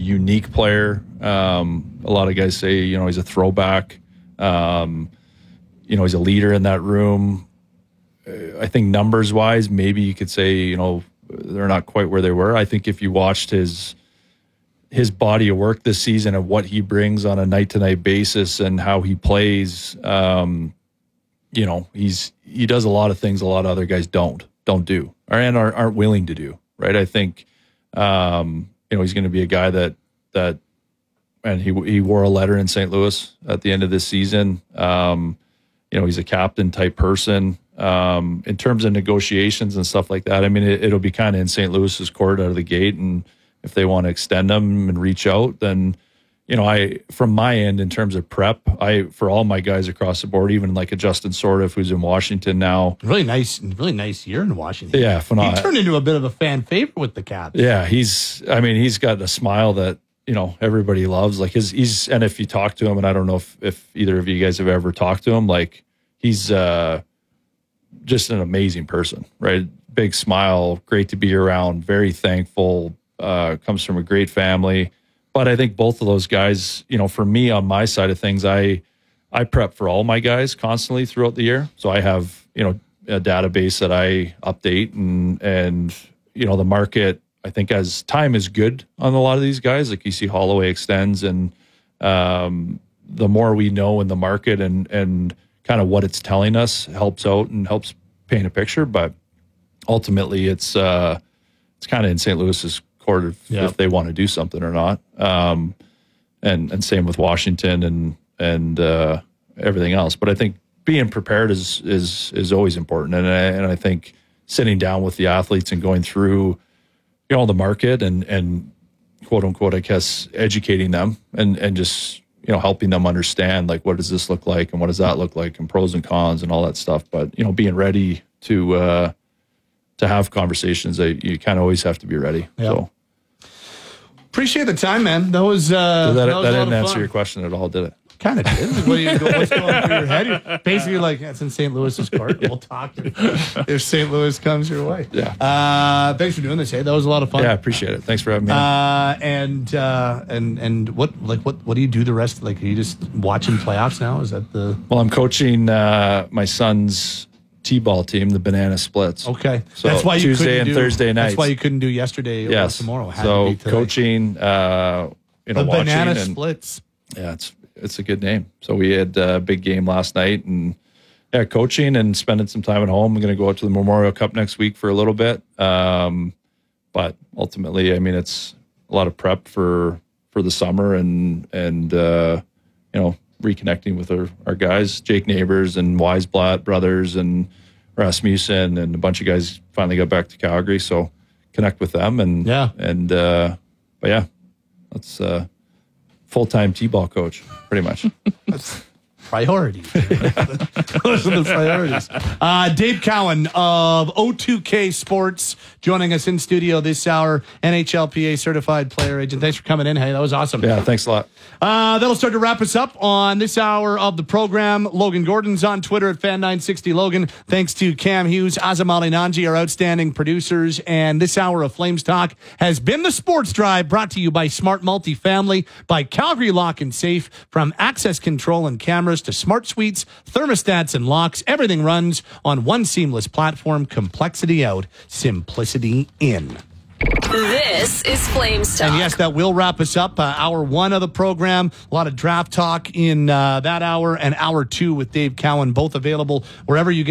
unique player. A lot of guys say, he's a throwback. He's a leader in that room. I think numbers-wise, maybe you could say, they're not quite where they were. I think if you watched his body of work this season and what he brings on a night-to-night basis and how he plays, he does a lot of things a lot of other guys don't do and aren't willing to do. Right? I think he's going to be a guy that and he wore a letter in St. Louis at the end of this season. He's a captain type person. In terms of negotiations and stuff like that, I mean, it'll be kind of in St. Louis's court out of the gate, and if they want to extend them and reach out, then from my end in terms of prep, for all my guys across the board, even like a Justin Sordiff who's in Washington now, really nice year in Washington. Yeah, phenomenal. He turned into a bit of a fan favorite with the Caps. Yeah, he's got a smile that everybody loves. Like he's and if you talk to him, and I don't know if either of you guys have ever talked to him, like he's just an amazing person, right? Big smile, great to be around, very thankful, comes from a great family. But I think both of those guys, for me on my side of things, I prep for all my guys constantly throughout the year. So I have, a database that I update and the market, I think as time is good on a lot of these guys, like you see Holloway extends and the more we know in the market and kind of what it's telling us helps out and helps paint a picture. But ultimately it's kind of in St. Louis's court if they want to do something or not. And same with Washington and everything else. But I think being prepared is always important. And I think sitting down with the athletes and going through, the market and quote unquote, I guess, educating them and just, helping them understand, like, what does this look like and what does that look like and pros and cons and all that stuff. But, being ready to have conversations, you kind of always have to be ready. Yep. So appreciate the time, man. That was that didn't answer fun. your question at all, did it? Kind of did. What's going through your head? You're basically like, it's in St. Louis's court. We'll talk if St. Louis comes your way. Yeah. Thanks for doing this. Hey, that was a lot of fun. Yeah, I appreciate it. Thanks for having me. And what do you do the rest? Like, are you just watching playoffs now? Is that the? Well, I'm coaching my son's T-ball team, the Banana Splits. Okay, so that's why you Tuesday and Thursday nights. That's why you couldn't do yesterday or tomorrow. So coaching, the Banana Splits. Yeah, it's a good name. So we had a big game last night, and coaching and spending some time at home. I'm going to go out to the Memorial Cup next week for a little bit. But ultimately, I mean, it's a lot of prep for the summer and reconnecting with our guys, Jake Neighbors and Weisblatt brothers and Rasmussen and a bunch of guys finally got back to Calgary. So connect with them but that's full-time T-ball coach, pretty much. That's priorities. Those are the priorities. Dave Cowan of O2K Sports joining us in studio this hour, NHLPA certified player agent. Thanks for coming in. Hey, that was awesome. Yeah, thanks a lot. That'll start to wrap us up on this hour of the program. Logan Gordon's on Twitter at Fan960Logan. Thanks to Cam Hughes, Azam Ali Nanji, our outstanding producers. And this hour of Flames Talk has been the Sports Drive, brought to you by Smart Multifamily, by Calgary Lock and Safe. From access control and cameras to smart suites, thermostats, and locks, everything runs on one seamless platform. Complexity out, simplicity in. This is Flames Talk. And yes, that will wrap us up. Hour one of the program. A lot of draft talk in that hour, and hour two with Dave Cowan, both available wherever you get